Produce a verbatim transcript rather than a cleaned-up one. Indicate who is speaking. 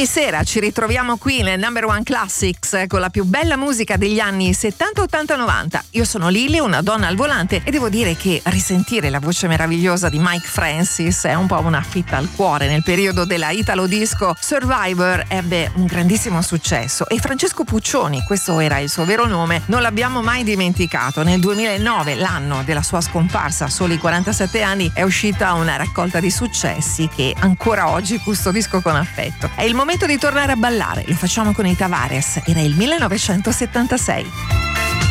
Speaker 1: Ogni sera ci ritroviamo qui nel Number One Classics con la più bella musica degli anni settanta, ottanta, novanta. Io sono Lily, una donna al volante, e devo dire che risentire la voce meravigliosa di Mike Francis è un po' una fitta al cuore. Nel periodo della Italo Disco, Survivor ebbe un grandissimo successo e Francesco Puccioni, questo era il suo vero nome, non l'abbiamo mai dimenticato. Nel duemilanove, l'anno della sua scomparsa, a soli quarantasette anni, è uscita una raccolta di successi che ancora oggi custodisco con affetto. È il momento di tornare a ballare, lo facciamo con i Tavares, era il millenovecentosettantasei.